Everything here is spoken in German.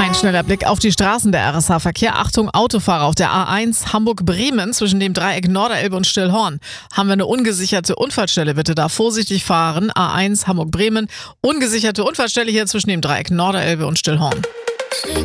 Ein schneller Blick auf die Straßen der RSH-Verkehr. Achtung, Autofahrer auf der A1 Hamburg-Bremen zwischen dem Dreieck Norderelbe und Stillhorn. Haben wir eine ungesicherte Unfallstelle, bitte da vorsichtig fahren. A1 Hamburg-Bremen, ungesicherte Unfallstelle hier zwischen dem Dreieck Norderelbe und Stillhorn.